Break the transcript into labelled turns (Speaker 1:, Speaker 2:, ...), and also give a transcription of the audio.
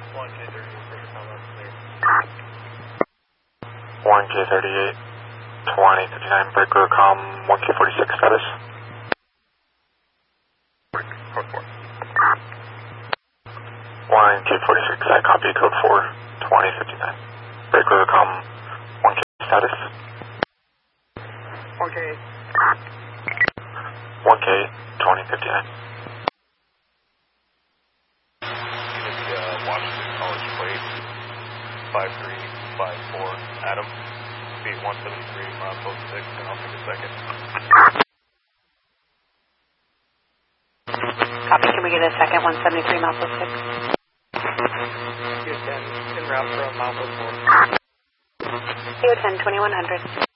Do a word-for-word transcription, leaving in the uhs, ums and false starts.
Speaker 1: one K thirty-eight, first time up clear.
Speaker 2: one K thirty-eight, twenty fifty-nine, breaker com, one K forty-six status.
Speaker 1: Code four.
Speaker 2: one K forty-six, I copy code four, twenty fifty-nine. Breaker com, one K status.
Speaker 1: one K.
Speaker 2: one K, twenty fifty-nine.
Speaker 1: Unit uh, Washington College plate, five three five four, Adam, speed one seventy-three, mile twelve six, and I'll take a second.
Speaker 3: Copy, can we get a second, one seventy-three, mile twelve six?
Speaker 1: Unit ten, en route from mile four.
Speaker 3: U ten, twenty-one hundred.